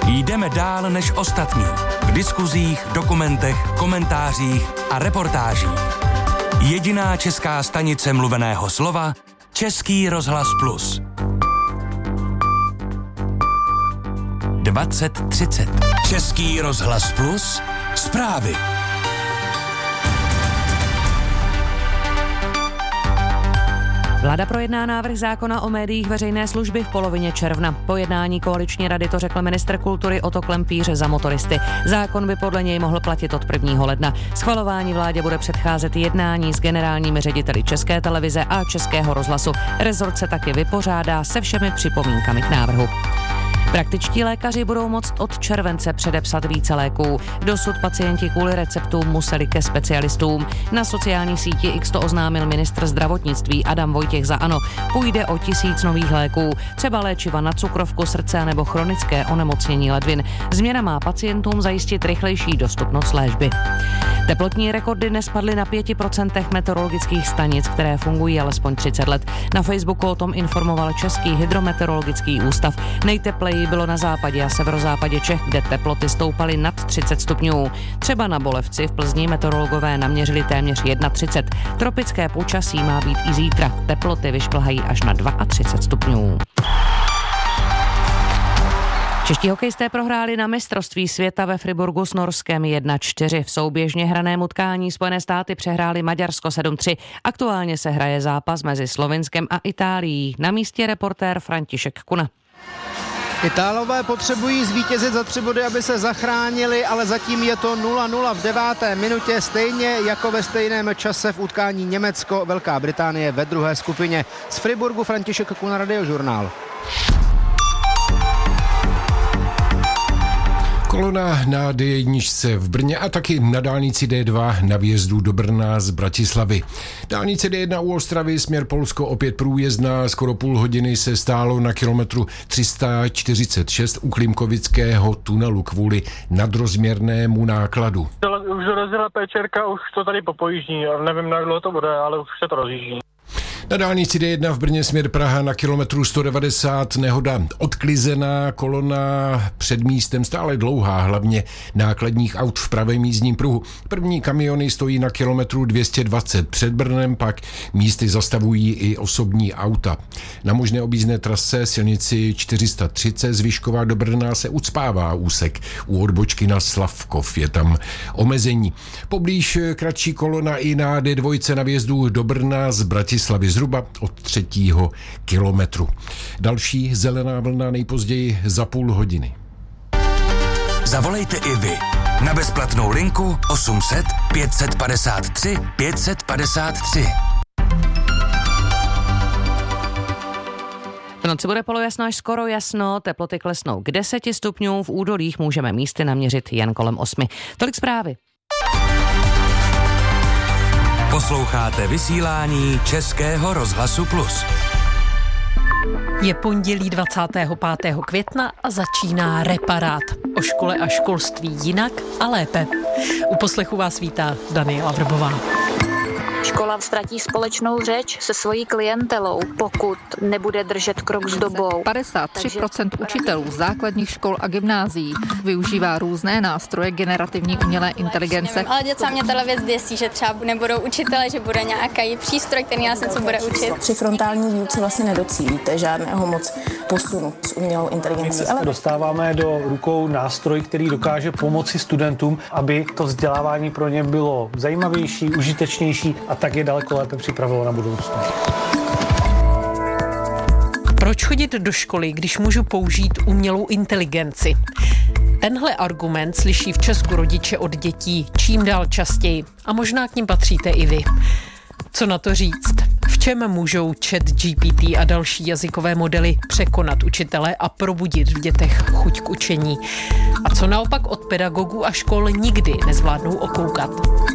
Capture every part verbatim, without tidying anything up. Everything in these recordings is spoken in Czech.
Jdeme dál než ostatní. V diskuzích, dokumentech, komentářích a reportážích. Jediná česká stanice mluveného slova Český rozhlas Plus. dvacet třicet. Český rozhlas Plus. Zprávy. Vláda projedná návrh zákona o médiích veřejné služby v polovině června. Po jednání koaliční rady to řekl ministr kultury Otto Klempíř za Motoristy. Zákon by podle něj mohl platit od prvního ledna. Schvalování vládě bude předcházet jednání s generálními řediteli České televize a Českého rozhlasu. Rezort se taky vypořádá se všemi připomínkami k návrhu. Praktičtí lékaři budou moct od července předepsat více léků. Dosud pacienti kvůli receptům museli ke specialistům. Na sociální síti X to oznámil ministr zdravotnictví Adam Vojtěch za ANO. Půjde o tisíc nových léků, třeba léčiva na cukrovku, srdce nebo chronické onemocnění ledvin. Změna má pacientům zajistit rychlejší dostupnost léčby. Teplotní rekordy nespadly na pěti procentech meteorologických stanic, které fungují alespoň třicet let. Na Facebooku o tom informoval Český hydrometeorologický ústav. Nejtepleji bylo na západě a severozápadě Čech, kde teploty stoupaly nad třicet stupňů. Třeba na Bolevci v Plzni meteorologové naměřili téměř třicet jedna. Tropické počasí má být i zítra. Teploty vyšplhají až na třicet dva stupňů. Čeští hokejisté prohráli na mistrovství světa ve Friburgu s Norskem jedna čtyři. V souběžně hraném utkání Spojené státy přehráli Maďarsko sedm tři. Aktuálně se hraje zápas mezi Slovinskem a Itálií. Na místě reportér František Kuna. Itálové potřebují zvítězit za tři body, aby se zachránili, ale zatím je to nula nula v deváté minutě, stejně jako ve stejném čase v utkání Německo-Velká Británie ve druhé skupině. Z Friburgu František Kuna, Radiožurnál. Kolona na D jedna v Brně a taky na dálnici D dva na výjezdu do Brna z Bratislavy. Dálnice D jedna u Ostravy směr Polsko opět průjezdná, skoro půl hodiny se stálo na kilometru tři sta čtyřicet šest u Klimkovického tunelu kvůli nadrozměrnému nákladu. Už dorazila péčerka, už to tady popojíždí, nevím, jak dlouho to bude, ale už se to rozjíždí. Na dálnici D jedna v Brně směr Praha na kilometru sto devadesát nehoda odklizená, kolona před místem stále dlouhá, hlavně nákladních aut v pravém jízdním pruhu. První kamiony stojí na kilometru dvě stě dvacet před Brnem, pak místy zastavují i osobní auta. Na možné objízdné trase silnici čtyři sta třicet z Vyškova do Brna se ucpává úsek. U odbočky na Slavkov je tam omezení. Poblíž kratší kolona i na D dva na výjezdu do Brna z Bratislavy zhruba od třetího kilometru. Další zelená vlna nejpozději za půl hodiny. Zavolejte i vy na bezplatnou linku osm set pět set padesát tři pět set padesát tři. V noci bude polojasno až skoro jasno, teploty klesnou k deseti stupňům, v údolích můžeme místy naměřit jen kolem osmi. Tolik zprávy. Posloucháte vysílání Českého rozhlasu Plus. Je pondělí dvacátého pátého května a začíná Reparát. O škole a školství jinak a lépe. U poslechu vás vítá Daniela Vrbová. Škola ztratí společnou řeč se svojí klientelou, pokud nebude držet krok s dobou. padesát tři procent učitelů základních škol a gymnázií využívá různé nástroje generativní umělé inteligence. Ale docela mě tato věc děsí, že třeba nebudou učitele, že bude nějaký přístroj, který nás něco bude učit. Při frontální výuce vlastně nedocílíte žádného moc posunu s umělou inteligencí. Ale dostáváme do rukou nástroj, který dokáže pomoci studentům, aby to vzdělávání pro ně bylo zajímavější, užitečnější a tak je daleko lépe připravilo na budoucnost. Proč chodit do školy, když můžu použít umělou inteligenci? Tenhle argument slyší v Česku rodiče od dětí čím dál častěji a možná k nim patříte i vy. Co na to říct? V čem můžou ChatGPT a další jazykové modely překonat učitele a probudit v dětech chuť k učení? A co naopak od pedagogů a škol nikdy nezvládnou okoukat?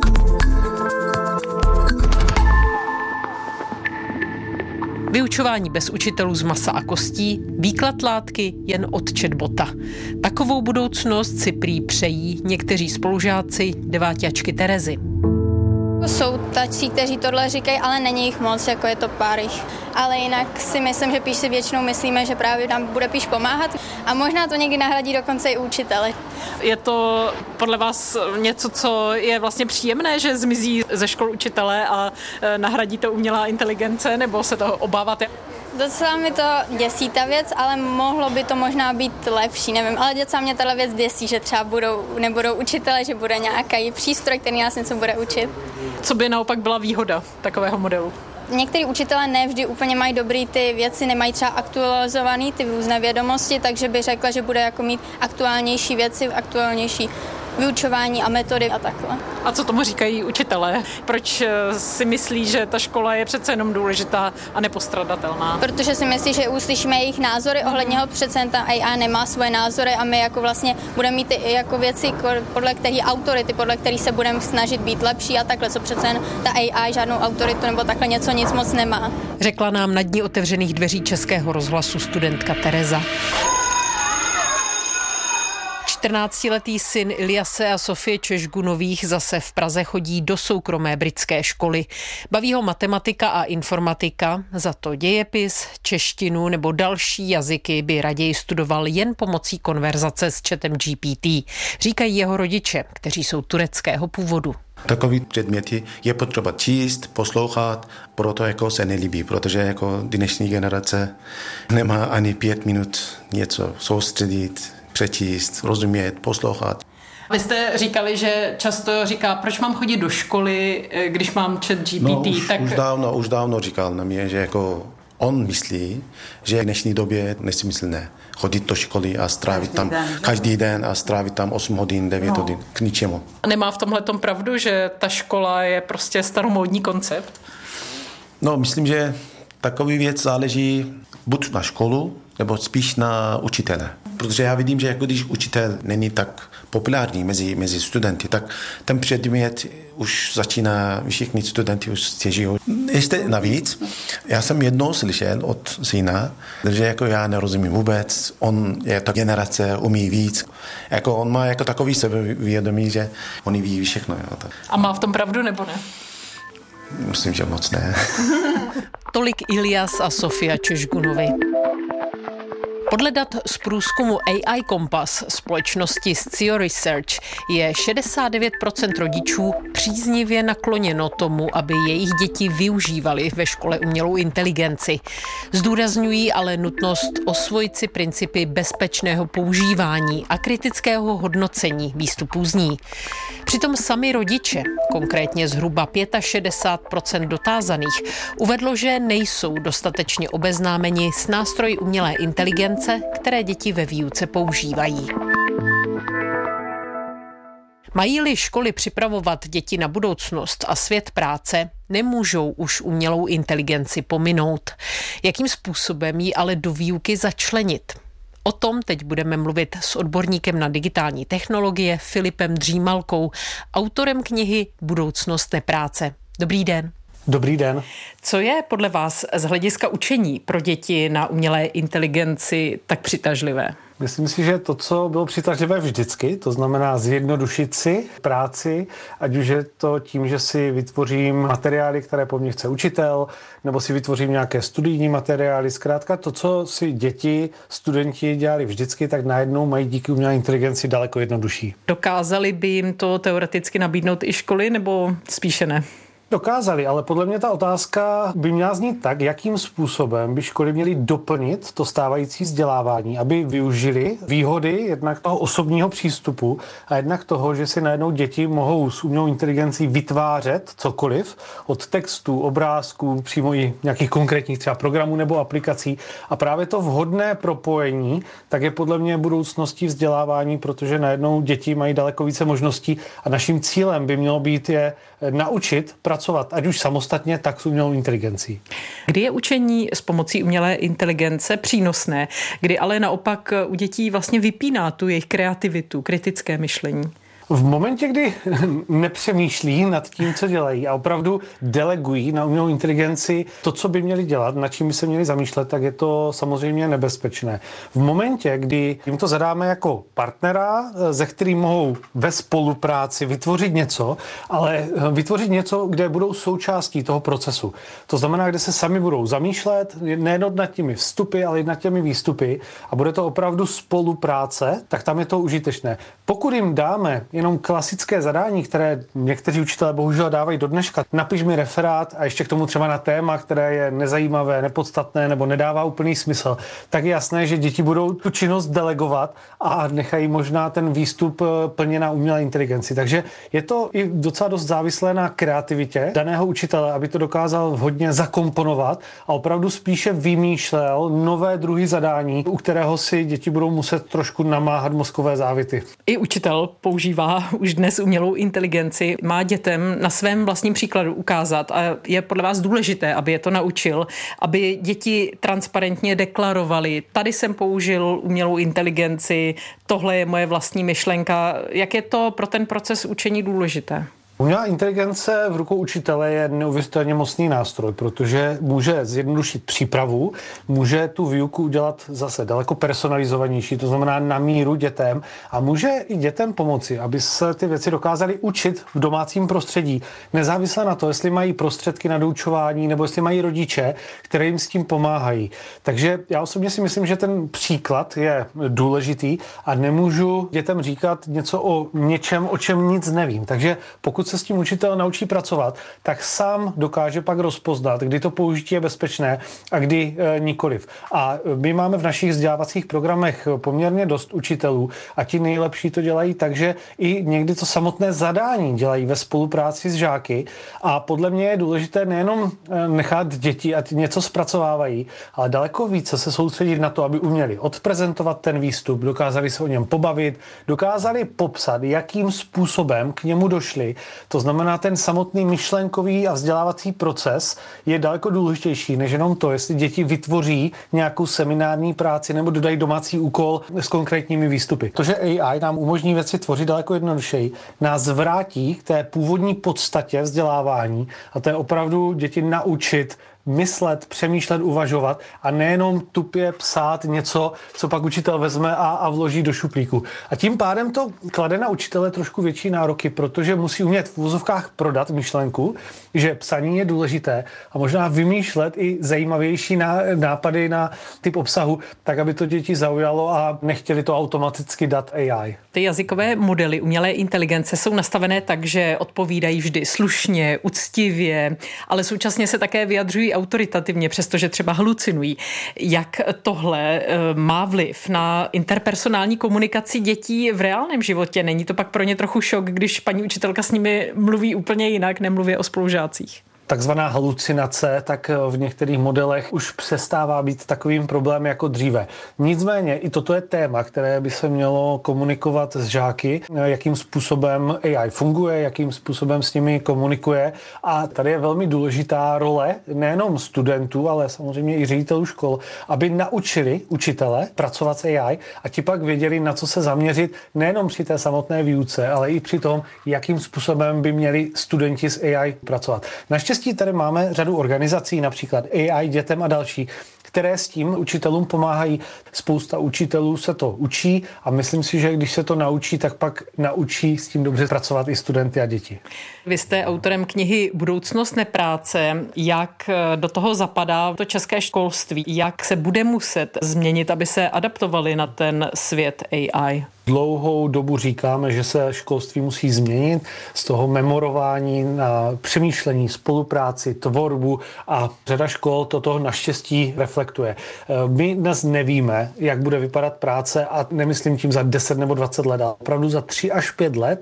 Vyučování bez učitelů z masa a kostí, výklad látky jen od chatbota. Takovou budoucnost si prý přejí někteří spolužáci deváťačky Terezy. Jsou tací, kteří tohle říkají, ale není jich moc, jako je to pár jich. Ale jinak si myslím, že píš si většinou myslíme, že právě nám bude píš pomáhat a možná to někdy nahradí dokonce i učitele. Je to podle vás něco, co je vlastně příjemné, že zmizí ze škol učitele a nahradí to umělá inteligence, nebo se toho obáváte? Docela mi to děsí ta věc, ale mohlo by to možná být lepší, nevím, ale docela mě tahle věc děsí, že třeba budou, nebudou učitele, že bude nějaký přístroj, který nás něco bude učit. Co by naopak byla výhoda takového modelu? Některý učitelé nevždy úplně mají dobrý ty věci, nemají třeba aktualizovaný ty různé vědomosti, takže by řekla, že bude jako mít aktuálnější věci, aktuálnější vyučování a metody a takhle. A co tomu říkají učitelé? Proč si myslí, že ta škola je přece jenom důležitá a nepostradatelná? Protože si myslí, že uslyšíme jejich názory ohledně ho, přece ta A I nemá svoje názory a my jako vlastně budeme mít i jako věci, podle kterých autority, podle kterých se budeme snažit být lepší a takhle, co přece ta A I žádnou autoritu nebo takhle něco nic moc nemá. Řekla nám na dní otevřených dveří Českého rozhlasu studentka Tereza. čtrnáctiletý syn Iliase a Sofie Češgunových zase v Praze chodí do soukromé britské školy. Baví ho matematika a informatika, za to dějepis, češtinu nebo další jazyky by raději studoval jen pomocí konverzace s chatem G P T, říkají jeho rodiče, kteří jsou tureckého původu. Takový předměty je potřeba číst, poslouchat, proto jako se nelíbí, protože jako dnešní generace nemá ani pět minut něco soustředit, přečíst, rozumět, poslouchat. Vy jste říkali, že často říká, proč mám chodit do školy, když mám chat G P T. No, už, tak... už, dávno, už dávno říkal na mě, že jako on myslí, že v dnešní době je nesmyslné chodit do školy a strávit každý tam den, každý den a strávit tam osm hodin, devět no. hodin, k ničemu. Nemá v tomhletom pravdu, že ta škola je prostě staromódní koncept? No, myslím, že takový věc záleží buď na školu, nebo spíš na učitele. Protože já vidím, že jako když učitel není tak populární mezi, mezi studenty, tak ten předmět už začíná, všichni studenti už stěžují. Ještě navíc, já jsem jednou slyšel od syna, že jako já nerozumím vůbec, on je ta generace, umí víc. Jako on má jako takový sebevědomí, že on ví všechno. Jo. A má v tom pravdu nebo ne? Myslím, že moc ne. Tolik Ilias a Sofia Češgunovi. Podle dat z průzkumu A I Kompas společnosti Scio Research je šedesát devět procent rodičů příznivě nakloněno tomu, aby jejich děti využívaly ve škole umělou inteligenci. Zdůrazňují ale nutnost osvojit si principy bezpečného používání a kritického hodnocení výstupů z ní. Přitom sami rodiče, konkrétně zhruba šedesát pět procent dotázaných, uvedlo, že nejsou dostatečně obeznámeni s nástroji umělé inteligence, které děti ve výuce používají. Mají-li školy připravovat děti na budoucnost a svět práce, nemůžou už umělou inteligenci pominout. Jakým způsobem ji ale do výuky začlenit? O tom teď budeme mluvit s odborníkem na digitální technologie Filipem Dřímalkou, autorem knihy Budoucnost nepráce. Dobrý den. Dobrý den. Co je podle vás z hlediska učení pro děti na umělé inteligenci tak přitažlivé? Myslím si, že to, co bylo přitažlivé vždycky, to znamená zjednodušit si práci, ať už je to tím, že si vytvořím materiály, které po mně chce učitel, nebo si vytvořím nějaké studijní materiály. Zkrátka to, co si děti, studenti dělali vždycky, tak najednou mají díky umělé inteligenci daleko jednodušší. Dokázali by jim to teoreticky nabídnout i školy, nebo spíše ne? Dokázali, ale podle mě ta otázka by měla znít tak, jakým způsobem by školy měly doplnit to stávající vzdělávání, aby využili výhody jednak toho osobního přístupu a jednak toho, že si najednou děti mohou s umělou inteligencí vytvářet cokoliv od textů, obrázků, přímo i nějakých konkrétních třeba programů nebo aplikací. A právě to vhodné propojení tak je podle mě budoucností vzdělávání, protože najednou děti mají daleko více možností a naším cílem by mělo být je naučit pracovat, ať už samostatně, tak s umělou inteligencí. Kdy je učení s pomocí umělé inteligence přínosné, kdy ale naopak u dětí vlastně vypíná tu jejich kreativitu, kritické myšlení? V momentě, kdy nepřemýšlí nad tím, co dělají a opravdu delegují na umělou inteligenci to, co by měli dělat, nad čím by se měli zamýšlet, tak je to samozřejmě nebezpečné. V momentě, kdy jim to zadáme jako partnera, ze kterým mohou ve spolupráci vytvořit něco, ale vytvořit něco, kde budou součástí toho procesu. To znamená, kde se sami budou zamýšlet, nejen nad těmi vstupy, ale i nad těmi výstupy a bude to opravdu spolupráce, tak tam je to užitečné. Pokud jim dáme jenom klasické zadání, které někteří učitelé bohužel dávají do dneška, napiš mi referát a ještě k tomu třeba na téma, které je nezajímavé, nepodstatné nebo nedává úplný smysl, tak je jasné, že děti budou tu činnost delegovat a nechají možná ten výstup plně na umělé inteligenci. Takže je to i docela dost závislé na kreativitě daného učitele, aby to dokázal vhodně zakomponovat a opravdu spíše vymýšlel nové druhy zadání, u kterého si děti budou muset trošku namáhat mozkové závity. I učitel používá už dnes umělou inteligenci, má dětem na svém vlastním příkladu ukázat a je podle vás důležité, aby je to naučil, aby děti transparentně deklarovali, tady jsem použil umělou inteligenci, tohle je moje vlastní myšlenka. Jak je to pro ten proces učení důležité? Umělá inteligence v rukou učitele je neuvěřitelně mocný nástroj, protože může zjednodušit přípravu, může tu výuku udělat zase daleko personalizovanější, to znamená na míru dětem a může i dětem pomoci, aby se ty věci dokázali učit v domácím prostředí, nezávisle na to, jestli mají prostředky na doučování nebo jestli mají rodiče, které jim s tím pomáhají. Takže já osobně si myslím, že ten příklad je důležitý a nemůžu dětem říkat něco o něčem, o čem nic nevím. Takže pokud se s tím učitel naučí pracovat, tak sám dokáže pak rozpoznat, kdy to použití je bezpečné a kdy e, nikoliv. A my máme v našich vzdělávacích programech poměrně dost učitelů a ti nejlepší to dělají tak, že i někdy to samotné zadání dělají ve spolupráci s žáky a podle mě je důležité nejenom nechat děti, ať něco zpracovávají, ale daleko více se soustředit na to, aby uměli odprezentovat ten výstup, dokázali se o něm pobavit, dokázali popsat, jakým způsobem k němu došli. To znamená, ten samotný myšlenkový a vzdělávací proces je daleko důležitější, než jenom to, jestli děti vytvoří nějakou seminární práci nebo dodají domácí úkol s konkrétními výstupy. To, že A I nám umožní věci tvořit daleko jednodušeji, nás vrátí k té původní podstatě vzdělávání a to je opravdu děti naučit myslet, přemýšlet, uvažovat a nejenom tupě psát něco, co pak učitel vezme a, a vloží do šuplíku. A tím pádem to klade na učitele trošku větší nároky, protože musí umět v úvozovkách prodat myšlenku, že psaní je důležité a možná vymýšlet i zajímavější nápady na typ obsahu, tak aby to děti zaujalo a nechtěli to automaticky dát A I. Ty jazykové modely umělé inteligence jsou nastavené tak, že odpovídají vždy slušně, uctivě, ale současně se také vyjadřují autoritativně, přestože třeba halucinují. Jak tohle má vliv na interpersonální komunikaci dětí v reálném životě? Není to pak pro ně trochu šok, když paní učitelka s nimi mluví úplně jinak, nemluví o spolužácích? Takzvaná halucinace, tak v některých modelech už přestává být takovým problémem jako dříve. Nicméně i toto je téma, které by se mělo komunikovat s žáky, jakým způsobem A I funguje, jakým způsobem s nimi komunikuje a tady je velmi důležitá role nejenom studentů, ale samozřejmě i ředitelů škol, aby naučili učitele pracovat s A I a ti pak věděli, na co se zaměřit nejenom při té samotné výuce, ale i při tom, jakým způsobem by měli studenti s A I pracovat. Naštěstí tady máme řadu organizací, například A I dětem a další, které s tím učitelům pomáhají. Spousta učitelů se to učí a myslím si, že když se to naučí, tak pak naučí s tím dobře pracovat i studenty a děti. Vy jste autorem knihy Budoucnost nepráce. Jak do toho zapadá to české školství? Jak se bude muset změnit, aby se adaptovali na ten svět A I? Dlouhou dobu říkáme, že se školství musí změnit z toho memorování na přemýšlení, spolupráci, tvorbu a řada škol toto naštěstí reflektuje. My dnes nevíme, jak bude vypadat práce a nemyslím tím za deset nebo dvacet let, ale opravdu za tři až pět let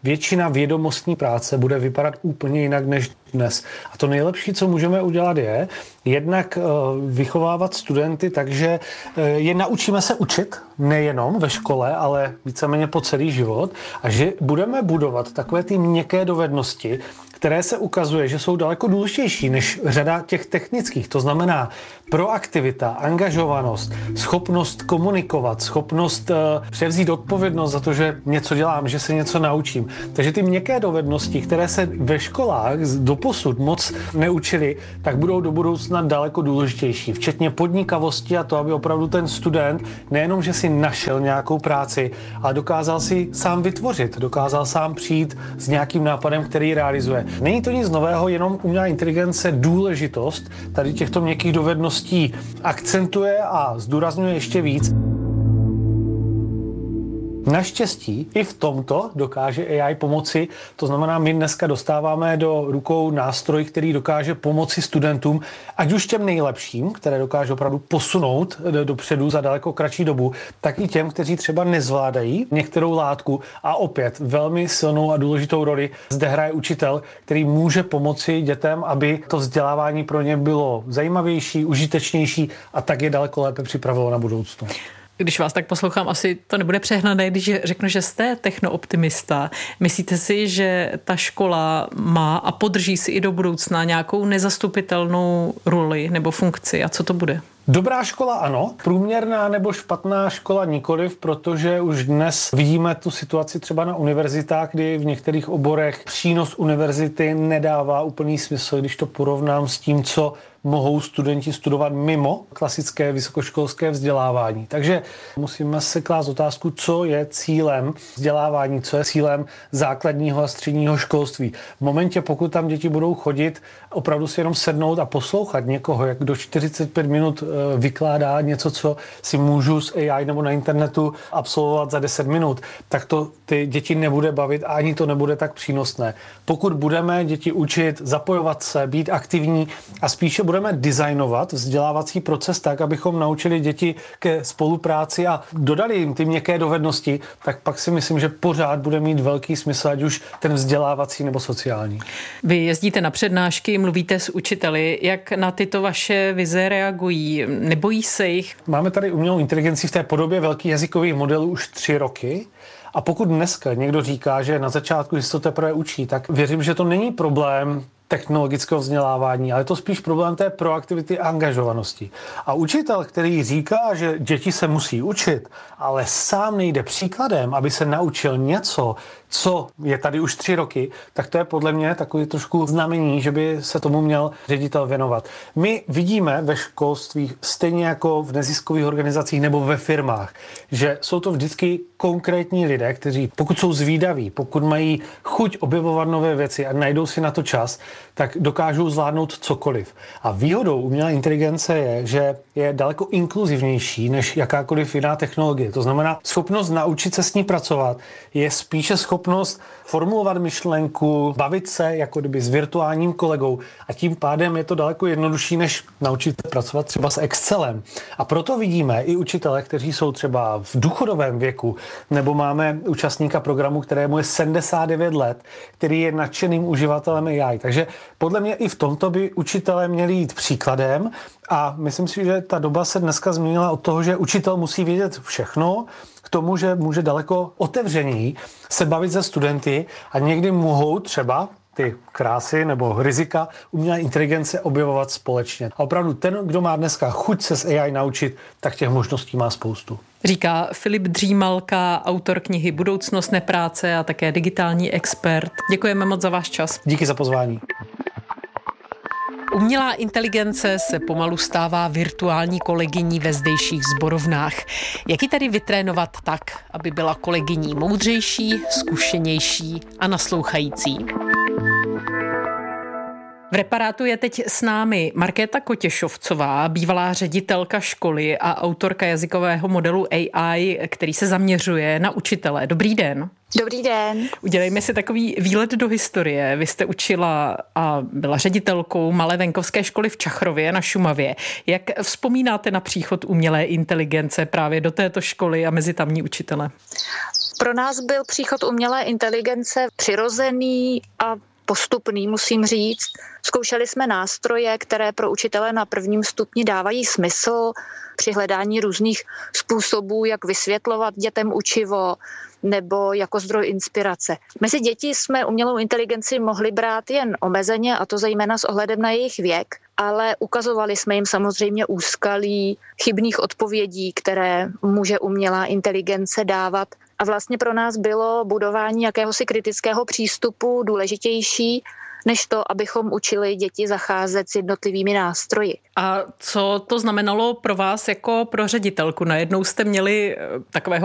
většina vědomostní práce bude vypadat úplně jinak než dnes. A to nejlepší, co můžeme udělat, je jednak vychovávat studenty tak, že je naučíme se učit, nejenom ve škole, ale víceméně po celý život, a že budeme budovat takové ty měkké dovednosti, které se ukazuje, že jsou daleko důležitější než řada těch technických. To znamená proaktivita, angažovanost, schopnost komunikovat, schopnost uh, převzít odpovědnost za to, že něco dělám, že se něco naučím. Takže ty měkké dovednosti, které se ve školách doposud moc neučili, tak budou do budoucna daleko důležitější. Včetně podnikavosti a to, aby opravdu ten student nejenom, že si našel nějakou práci, ale dokázal si sám vytvořit, dokázal sám přijít s nějakým nápadem, který realizuje. Není to nic nového, jenom umělá inteligence důležitost tady těchto měkkých dovedností akcentuje a zdůrazňuje ještě víc. Naštěstí i v tomto dokáže A I pomoci, to znamená, my dneska dostáváme do rukou nástroj, který dokáže pomoci studentům, ať už těm nejlepším, které dokáže opravdu posunout dopředu za daleko kratší dobu, tak i těm, kteří třeba nezvládají některou látku, a opět velmi silnou a důležitou roli zde hraje učitel, který může pomoci dětem, aby to vzdělávání pro ně bylo zajímavější, užitečnější a tak je daleko lépe připravilo na budoucnost. Když vás tak poslouchám, asi to nebude přehnané, když řeknu, že jste technooptimista. Myslíte si, že ta škola má a podrží si i do budoucna nějakou nezastupitelnou roli nebo funkci? A co to bude? Dobrá škola ano, průměrná nebo špatná škola nikoliv, protože už dnes vidíme tu situaci třeba na univerzitách, kdy v některých oborech přínos univerzity nedává úplný smysl, když to porovnám s tím, co mohou studenti studovat mimo klasické vysokoškolské vzdělávání. Takže musíme se klást otázku, co je cílem vzdělávání, co je cílem základního a středního školství. V momentě, pokud tam děti budou chodit, opravdu si jenom sednout a poslouchat někoho, jak do čtyřicet pět minut vykládá něco, co si můžu z A I nebo na internetu absolvovat za deset minut, tak to ty děti nebude bavit a ani to nebude tak přínosné. Pokud budeme děti učit zapojovat se, být aktivní a spíše budeme designovat vzdělávací proces tak, abychom naučili děti ke spolupráci a dodali jim ty měkké dovednosti, tak pak si myslím, že pořád bude mít velký smysl, ať už ten vzdělávací nebo sociální. Vy jezdíte na přednášky, mluvíte s učiteli. Jak na tyto vaše vize reagují? Nebojí se jich? Máme tady umělou inteligenci v té podobě velkých jazykových modelů už tři roky. A pokud dneska někdo říká, že na začátku se to teprve učí, tak věřím, že to není problém technologického vzdělávání, ale je to spíš problém té proaktivity a angažovanosti. A učitel, který říká, že děti se musí učit, ale sám nejde příkladem, aby se naučil něco, co je tady už tři roky, tak to je podle mě takový trošku znamení, že by se tomu měl ředitel věnovat. My vidíme ve školství, stejně jako v neziskových organizacích nebo ve firmách, že jsou to vždycky konkrétní lidé, kteří pokud jsou zvídaví, pokud mají chuť objevovat nové věci a najdou si na to čas, tak dokážou zvládnout cokoliv. A výhodou umělé inteligence je, že je daleko inkluzivnější než jakákoliv jiná technologie. To znamená, schopnost naučit se s ní pracovat je spíše schopnost formulovat myšlenku, bavit se jako kdyby s virtuálním kolegou a tím pádem je to daleko jednodušší, než naučit se pracovat třeba s Excelem. A proto vidíme i učitele, kteří jsou třeba v důchodovém věku, nebo máme účastníka programu, kterému je sedmdesát devět let, který je nadšeným uživatelem A I. Takže podle mě i v tomto by učitelé měli jít příkladem a myslím si, že ta doba se dneska změnila od toho, že učitel musí vědět všechno, k tomu, že může daleko otevřeněji se bavit se studenty a někdy mohou třeba ty krásy nebo rizika umělé inteligence objevovat společně. A opravdu ten, kdo má dneska chuť se s A I naučit, tak těch možností má spoustu. Říká Filip Dřímalka, autor knihy Budoucnost nepráce a také digitální expert. Děkujeme moc za váš čas. Díky za pozvání. Umělá inteligence se pomalu stává virtuální kolegyní ve zdejších sborovnách. Jak ji tedy vytrénovat tak, aby byla kolegyní moudřejší, zkušenější a naslouchající? V Reparátu je teď s námi Markéta Kotěšovcová, bývalá ředitelka školy a autorka jazykového modelu A I, který se zaměřuje na učitele. Dobrý den. Dobrý den. Udělejme si takový výlet do historie. Vy jste učila a byla ředitelkou malé venkovské školy v Čachrově na Šumavě. Jak vzpomínáte na příchod umělé inteligence právě do této školy a mezi tamní učitele? Pro nás byl příchod umělé inteligence přirozený a postupný, musím říct. Zkoušeli jsme nástroje, které pro učitele na prvním stupni dávají smysl při hledání různých způsobů, jak vysvětlovat dětem učivo nebo jako zdroj inspirace. Mezi děti jsme umělou inteligenci mohli brát jen omezeně, a to zejména s ohledem na jejich věk, ale ukazovali jsme jim samozřejmě úskalí chybných odpovědí, které může umělá inteligence dávat. A vlastně pro nás bylo budování jakéhosi kritického přístupu důležitější, než to, abychom učili děti zacházet s jednotlivými nástroji. A co to znamenalo pro vás jako pro ředitelku? Najednou jste měli takového